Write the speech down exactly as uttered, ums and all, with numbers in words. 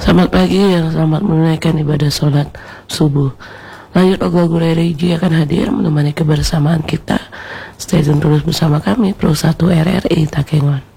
Selamat pagi yang selamat menunaikan ibadah sholat subuh. Lanjut Ogol Gurereji akan hadir menemani kebersamaan kita. Stay tune terus bersama kami Pro satu R R I Takengon.